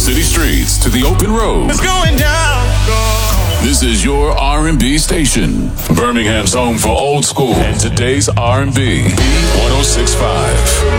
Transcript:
city streets to the open road. It's going down. This is your R&B station. Birmingham's home for old school and today's R&B. 106.5.